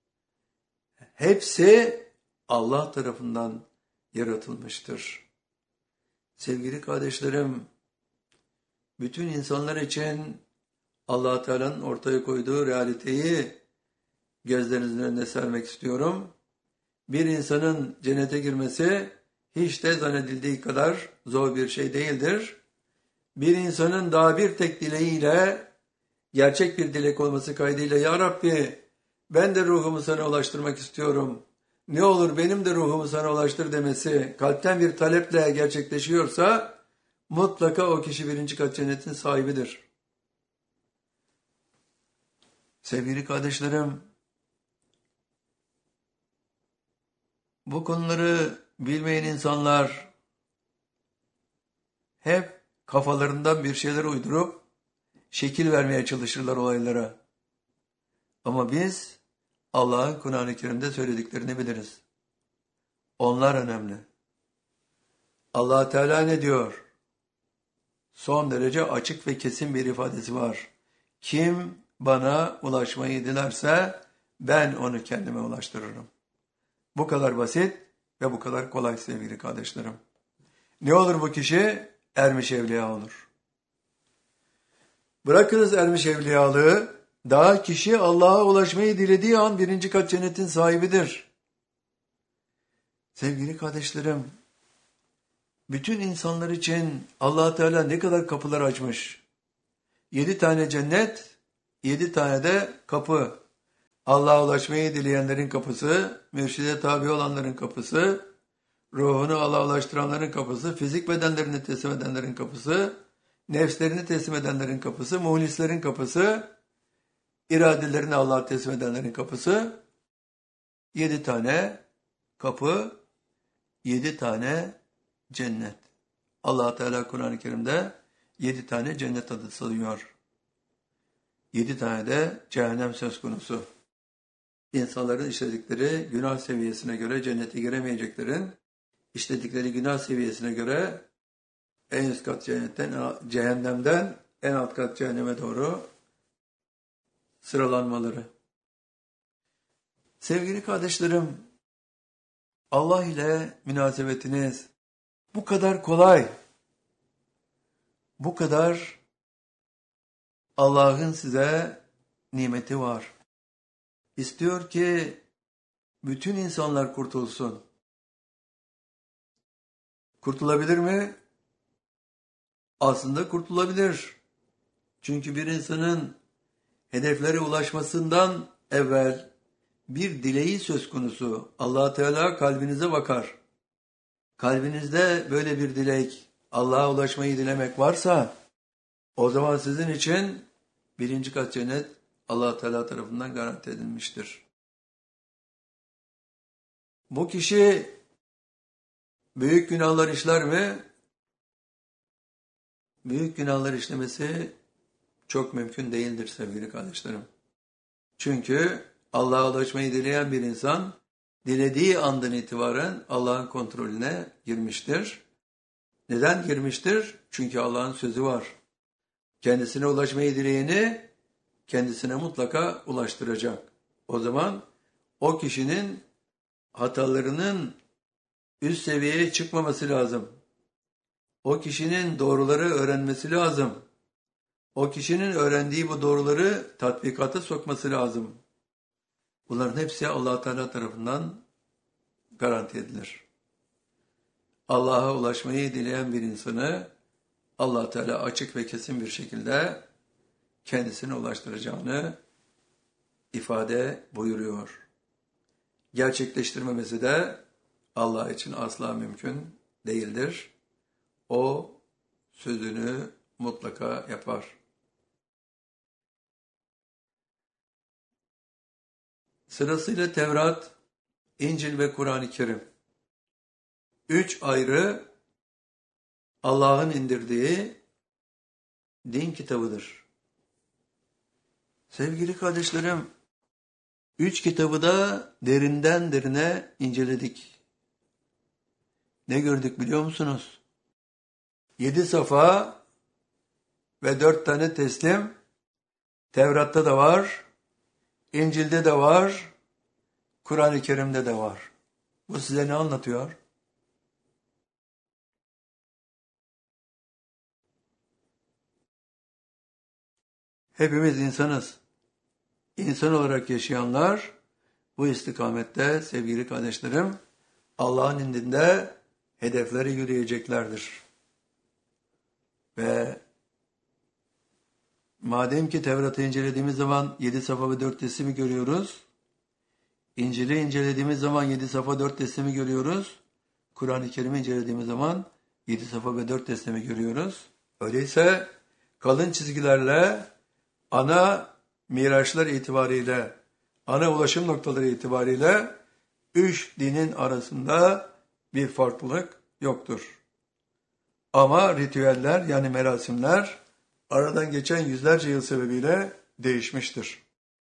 Hepsi Allah tarafından yaratılmıştır. Sevgili kardeşlerim, bütün insanlar için Allah Teala'nın ortaya koyduğu realiteyi gözlerinizin önüne sermek istiyorum. Bir insanın cennete girmesi hiç de zannedildiği kadar zor bir şey değildir. Bir insanın daha bir tek dileğiyle, gerçek bir dilek olması kaydıyla "Ya Rabbi, ben de ruhumu sana ulaştırmak istiyorum. Ne olur benim de ruhumu sana ulaştır" demesi kalpten bir taleple gerçekleşiyorsa mutlaka o kişi birinci kat cennetin sahibidir. Sevgili kardeşlerim, bu konuları bilmeyen insanlar hep kafalarından bir şeyler uydurup şekil vermeye çalışırlar olaylara. Ama biz Allah'ın Kur'an-ı Kerim'de söylediklerini biliriz. Onlar önemli. Allah Teala ne diyor? Son derece açık ve kesin bir ifadesi var. Kim bana ulaşmayı dilerse ben onu kendime ulaştırırım. Bu kadar basit ve bu kadar kolay sevgili kardeşlerim. Ne olur bu kişi? Ermiş evliya olur. Bırakınız ermiş evliyalığı, daha kişi Allah'a ulaşmayı dilediği an birinci kat cennetin sahibidir. Sevgili kardeşlerim, bütün insanlar için Allah Teala ne kadar kapılar açmış. Yedi tane cennet Yedi tane de kapı. Allah'a ulaşmayı dileyenlerin kapısı, mürşide tabi olanların kapısı, ruhunu Allah'a ulaştıranların kapısı, fizik bedenlerini teslim edenlerin kapısı, nefslerini teslim edenlerin kapısı, muhlislerin kapısı, iradelerini Allah'a teslim edenlerin kapısı. Yedi tane kapı, yedi tane cennet. Allah Teala Kur'an-ı Kerim'de yedi tane cennet adı sayıyor. Yedi tane de cehennem söz konusu. İnsanların işledikleri günah seviyesine göre cennete giremeyeceklerin, işledikleri günah seviyesine göre en üst kat cennetten, cehennemden en alt kat cehenneme doğru sıralanmaları. Sevgili kardeşlerim, Allah ile münasebetiniz bu kadar kolay, bu kadar Allah'ın size nimeti var. İstiyor ki bütün insanlar kurtulsun. Kurtulabilir mi? Aslında kurtulabilir. Çünkü bir insanın hedeflere ulaşmasından evvel bir dileği söz konusu. Allah Teala kalbinize bakar. Kalbinizde böyle bir dilek, Allah'a ulaşmayı dilemek varsa, o zaman sizin için birinci kat cennet Allah Teala tarafından garanti edilmiştir. Bu kişi büyük günahlar işler mi? Büyük günahlar işlemesi çok mümkün değildir sevgili kardeşlerim. Çünkü Allah'a ulaşmayı dileyen bir insan, dilediği andan itibaren Allah'ın kontrolüne girmiştir. Neden girmiştir? Çünkü Allah'ın sözü var. Kendisine ulaşmayı dileyeni kendisine mutlaka ulaştıracak. O zaman o kişinin hatalarının üst seviyeye çıkmaması lazım. O kişinin doğruları öğrenmesi lazım. O kişinin öğrendiği bu doğruları tatbikata sokması lazım. Bunların hepsi Allah Teala tarafından garanti edilir. Allah'a ulaşmayı dileyen bir insanı Allah Teala açık ve kesin bir şekilde kendisine ulaştıracağını ifade buyuruyor. Gerçekleştirmemesi de Allah için asla mümkün değildir. O sözünü mutlaka yapar. Sırasıyla Tevrat, İncil ve Kur'an-ı Kerim. Üç ayrı Allah'ın indirdiği din kitabıdır. Sevgili kardeşlerim, üç kitabı da derinden derine inceledik. Ne gördük biliyor musunuz? Yedi safa ve dört tane teslim Tevrat'ta da var, İncil'de de var, Kur'an-ı Kerim'de de var. Bu size ne anlatıyor? Hepimiz insanız. İnsan olarak yaşayanlar bu istikamette sevgili kardeşlerim Allah'ın indinde hedefleri yürüyeceklerdir. Ve madem ki Tevrat'ı incelediğimiz zaman yedi safa ve dört teslimi görüyoruz, İncil'i incelediğimiz zaman yedi safa dört teslimi görüyoruz, Kur'an-ı Kerim'i incelediğimiz zaman yedi safa ve dört teslimi görüyoruz. Öyleyse kalın çizgilerle ana miraçlar itibariyle, ana ulaşım noktaları itibariyle üç dinin arasında bir farklılık yoktur. Ama ritüeller yani merasimler aradan geçen yüzlerce yıl sebebiyle değişmiştir.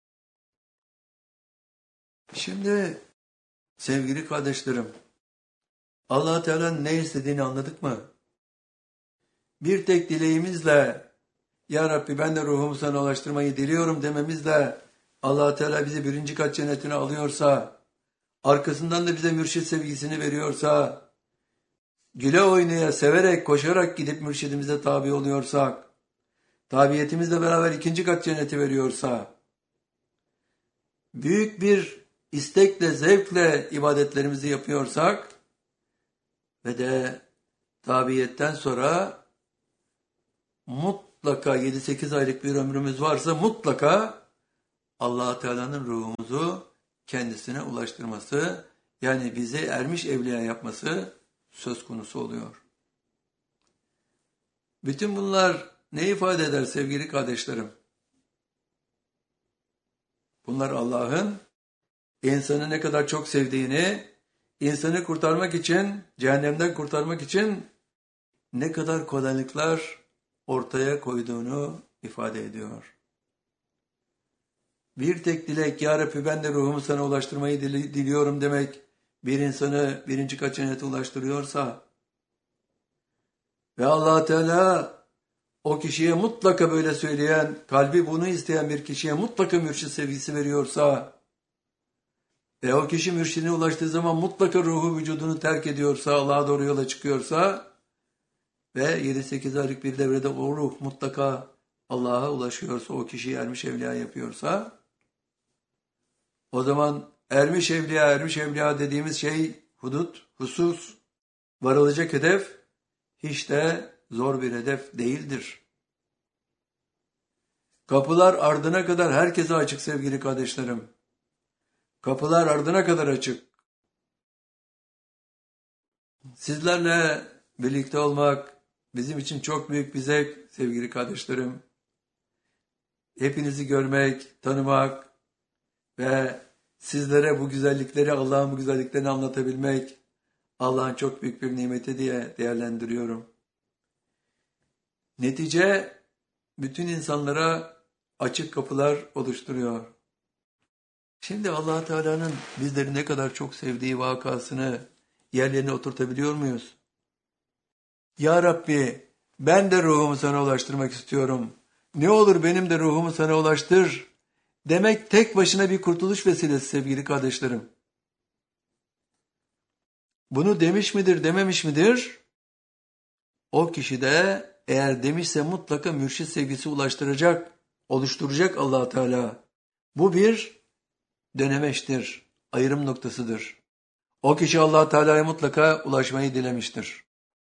Şimdi sevgili kardeşlerim, Allah Teala'nın ne istediğini anladık mı? Bir tek dileğimizle Ya Rabbi ben de ruhumu sana ulaştırmayı diliyorum dememizle Allah Teala bizi birinci kat cennetine alıyorsa, arkasından da bize mürşit sevgisini veriyorsa, güle oynaya, severek, koşarak gidip mürşidimize tabi oluyorsak, tabiyetimizle beraber ikinci kat cenneti veriyorsa, büyük bir istekle, zevkle ibadetlerimizi yapıyorsak ve de tabiyetten sonra mutlaka mutlaka yedi sekiz aylık bir ömrümüz varsa mutlaka Allah Teala'nın ruhumuzu kendisine ulaştırması, yani bizi ermiş evliya yapması söz konusu oluyor. Bütün bunlar ne ifade eder sevgili kardeşlerim? Bunlar Allah'ın insanı ne kadar çok sevdiğini, insanı kurtarmak için, cehennemden kurtarmak için ne kadar kolaylıklar ortaya koyduğunu ifade ediyor. Bir tek dilek, Ya Rabbi ben de ruhumu sana ulaştırmayı diliyorum demek, bir insanı birinci kat cennete ulaştırıyorsa ve Allah Teala o kişiye mutlaka böyle söyleyen, kalbi bunu isteyen bir kişiye mutlaka mürşid sevgisi veriyorsa ve o kişi mürşidine ulaştığı zaman mutlaka ruhu vücudunu terk ediyorsa, Allah'a doğru yola çıkıyorsa ve yedi sekiz aylık bir devrede o ruh mutlaka Allah'a ulaşıyorsa, o kişiyi ermiş evliya yapıyorsa, o zaman ermiş evliya, ermiş evliya dediğimiz şey hudut, husus, varılacak hedef hiç de zor bir hedef değildir. Kapılar ardına kadar herkese açık sevgili kardeşlerim. Kapılar ardına kadar açık. Sizlerle birlikte olmak bizim için çok büyük bir zevk sevgili kardeşlerim. Hepinizi görmek, tanımak ve sizlere bu güzellikleri, Allah'ın bu güzelliklerini anlatabilmek Allah'ın çok büyük bir nimeti diye değerlendiriyorum. Netice bütün insanlara açık kapılar oluşturuyor. Şimdi Allah Teala'nın bizleri ne kadar çok sevdiği vakasını yerlerine oturtabiliyor muyuz? Ya Rabbi ben de ruhumu sana ulaştırmak istiyorum. Ne olur benim de ruhumu sana ulaştır demek tek başına bir kurtuluş vesilesi sevgili kardeşlerim. Bunu demiş midir, dememiş midir? O kişi de eğer demişse mutlaka mürşid sevgisi ulaştıracak, oluşturacak Allah Teala. Bu bir dönemeçtir, ayrım noktasıdır. O kişi Allah Teala'ya mutlaka ulaşmayı dilemiştir.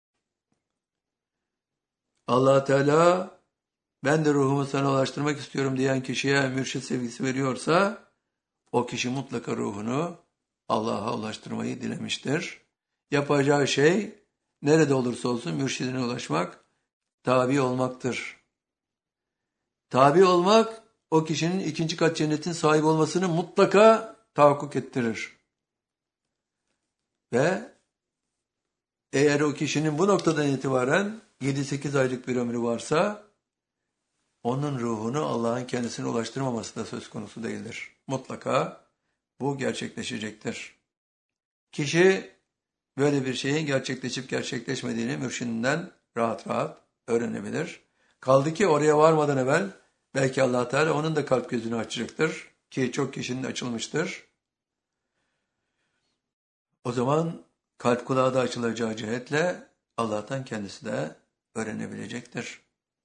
Allah Teala ben de ruhumu sana ulaştırmak istiyorum diyen kişiye mürşid sevgisi veriyorsa o kişi mutlaka ruhunu Allah'a ulaştırmayı dilemiştir. Yapacağı şey nerede olursa olsun mürşidine ulaşmak, tabi olmaktır. Tabi olmak o kişinin ikinci kat cennetin sahibi olmasını mutlaka tahakkuk ettirir. Ve eğer o kişinin bu noktadan itibaren yedi sekiz aylık bir ömrü varsa onun ruhunu Allah'ın kendisine ulaştırmaması da söz konusu değildir. Mutlaka bu gerçekleşecektir. Kişi böyle bir şeyin gerçekleşip gerçekleşmediğini mürşidinden rahat rahat öğrenebilir. Kaldı ki oraya varmadan evvel belki Allah Teala onun da kalp gözünü açacaktır ki çok kişinin açılmıştır. O zaman kalp kulağı da açılacağı cihetle Allah'tan kendisi de öğrenebilecektir.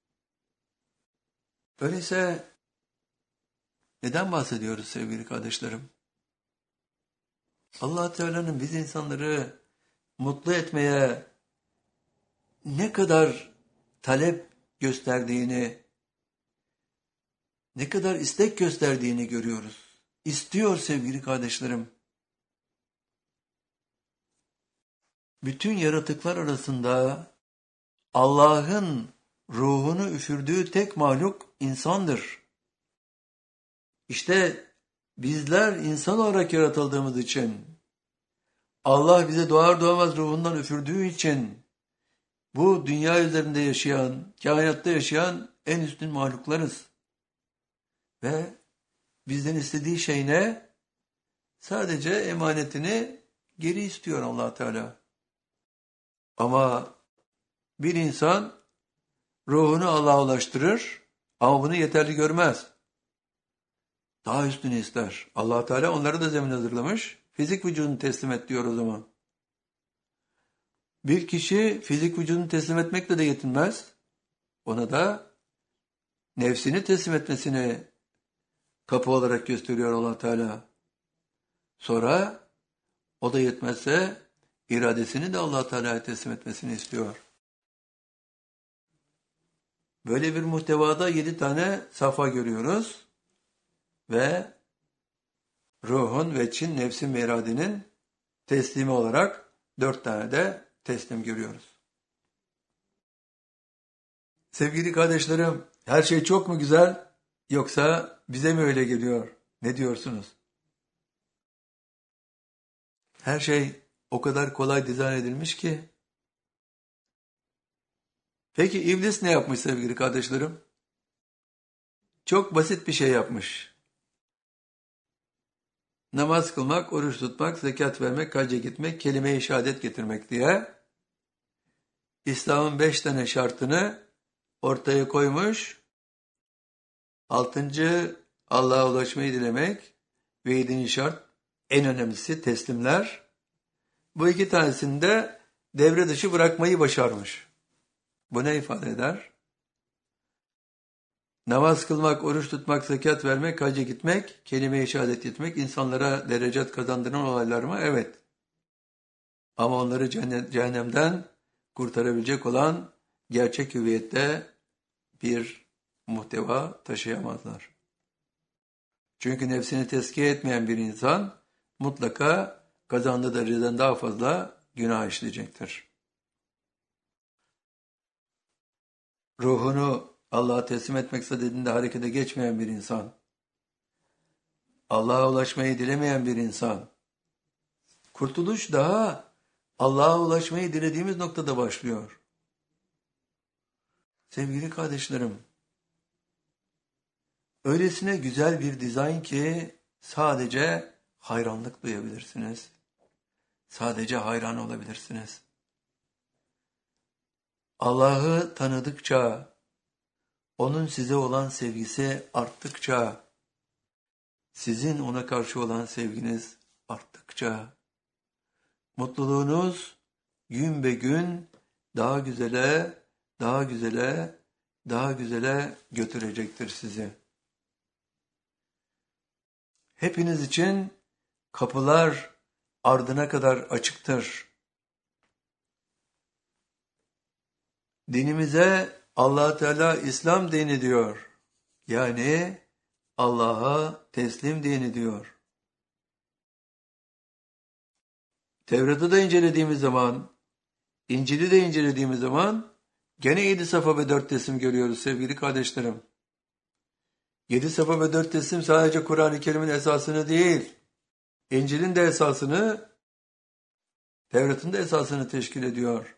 Öyleyse neden bahsediyoruz sevgili kardeşlerim? Allah Teala'nın biz insanları mutlu etmeye ne kadar talep gösterdiğini, ne kadar istek gösterdiğini görüyoruz. İstiyor sevgili kardeşlerim. Bütün yaratıklar arasında Allah'ın ruhunu üfürdüğü tek mahluk insandır. İşte bizler insan olarak yaratıldığımız için, Allah bize doğar doğmaz ruhundan üfürdüğü için, bu dünya üzerinde yaşayan, kainatta yaşayan en üstün mahluklarız. Ve bizden istediği şey ne? Sadece emanetini geri istiyor Allah Teala. Ama bir insan ruhunu Allah'a ulaştırır ama bunu yeterli görmez. Daha üstünü ister. Allah Teala onları da zemin hazırlamış. Fizik vücudunu teslim et diyor o zaman. Bir kişi fizik vücudunu teslim etmekle de yetinmez. Ona da nefsini teslim etmesini kapı olarak gösteriyor Allah Teala. Sonra o da yetmezse iradesini de Allah Teala'ya teslim etmesini istiyor. Böyle bir muhtevada yedi tane safa görüyoruz ve ruhun ve Çin nefsin ve iradenin teslimi olarak dört tane de teslim görüyoruz. Sevgili kardeşlerim, her şey çok mu güzel yoksa bize mi öyle geliyor? Ne diyorsunuz? Her şey o kadar kolay dizayn edilmiş ki. Peki iblis ne yapmış sevgili kardeşlerim? Çok basit bir şey yapmış. Namaz kılmak, oruç tutmak, zekat vermek, hacca gitmek, kelime-i şehadet getirmek diye İslam'ın beş tane şartını ortaya koymuş. Altıncı Allah'a ulaşmayı dilemek ve yedinci şart en önemlisi teslimler. Bu iki tanesini de devre dışı bırakmayı başarmış. Bu ne ifade eder? Namaz kılmak, oruç tutmak, zekat vermek, hacca gitmek, kelime-i şehadet etmek insanlara derecat kazandıran olaylar mı? Evet. Ama onları cehennemden kurtarabilecek olan gerçek hüviyette bir muhteva taşıyamazlar. Çünkü nefsini tezkiye etmeyen bir insan mutlaka kazandığı dereceden daha fazla günah işleyecektir. Ruhunu Allah'a teslim etmek istediğinde harekete geçmeyen bir insan, Allah'a ulaşmayı dilemeyen bir insan, kurtuluş daha Allah'a ulaşmayı dilediğimiz noktada başlıyor. Sevgili kardeşlerim, öylesine güzel bir dizayn ki sadece hayranlık duyabilirsiniz. Sadece hayran olabilirsiniz. Allah'ı tanıdıkça, onun size olan sevgisi arttıkça, sizin ona karşı olan sevginiz arttıkça, mutluluğunuz gün be gün daha güzele, daha güzele, daha güzele götürecektir sizi. Hepiniz için kapılar ardına kadar açıktır. Dinimize Allah Teala İslam dini diyor. Yani Allah'a teslim dini diyor. Tevrat'ı da incelediğimiz zaman, İncil'i de incelediğimiz zaman gene yedi safa ve dört teslim görüyoruz sevgili kardeşlerim. Yedi safa ve dört teslim sadece Kur'an-ı Kerim'in esasını değil, İncil'in de esasını, Tevrat'ın da esasını teşkil ediyor.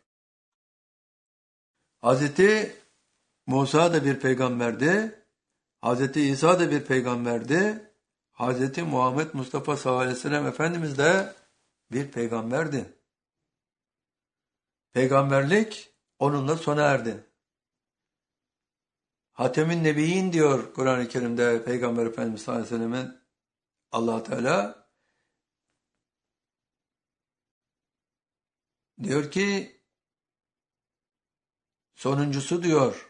Hazreti Musa da bir peygamberdi, Hazreti İsa da bir peygamberdi, Hazreti Muhammed Mustafa sallallahu aleyhi ve sellem Efendimiz de bir peygamberdi. Peygamberlik onunla sona erdi. Hatem-i Nebiyyin diyor Kur'an-ı Kerim'de Peygamber Efendimiz sallallahu aleyhi ve sellem'in Allah Teala diyor ki sonuncusu diyor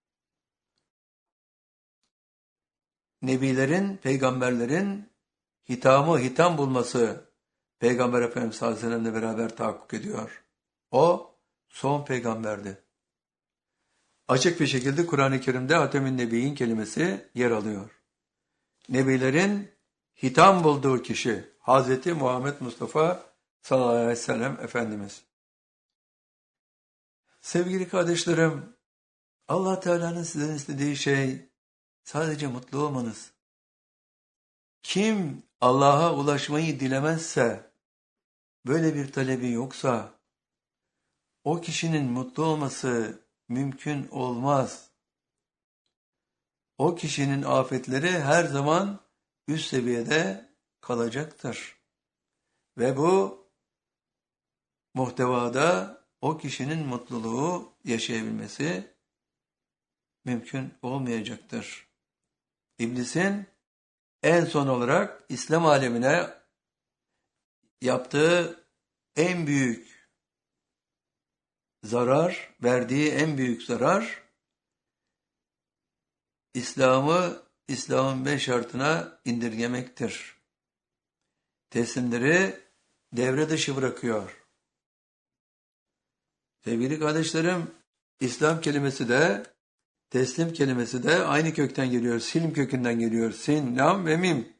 nebilerin, peygamberlerin hitamı, hitam bulması Peygamber Efendimiz sallallahu aleyhi ve sellem'le beraber tahakkuk ediyor. O son peygamberdi. Açık bir şekilde Kur'an-ı Kerim'de Hatem-i Nebiyyin kelimesi yer alıyor. Nebilerin hitam bulduğu kişi Hazreti Muhammed Mustafa sallallahu aleyhi ve sellem Efendimiz. Sevgili kardeşlerim, Allah Teala'nın sizden istediği şey sadece mutlu olmanız. Kim Allah'a ulaşmayı dilemezse, böyle bir talebi yoksa, o kişinin mutlu olması mümkün olmaz. O kişinin afetleri her zaman üst seviyede kalacaktır. Ve bu muhtevada o kişinin mutluluğu yaşayabilmesi mümkün olmayacaktır. İblisin en son olarak İslam alemine yaptığı en büyük zarar, verdiği en büyük zarar, İslam'ı İslam'ın beş şartına indirgemektir. Teslimleri devre dışı bırakıyor. Sevgili kardeşlerim, İslam kelimesi de Teslim kelimesi de aynı kökten geliyor. Silm kökünden geliyor. Sin, lam ve mim.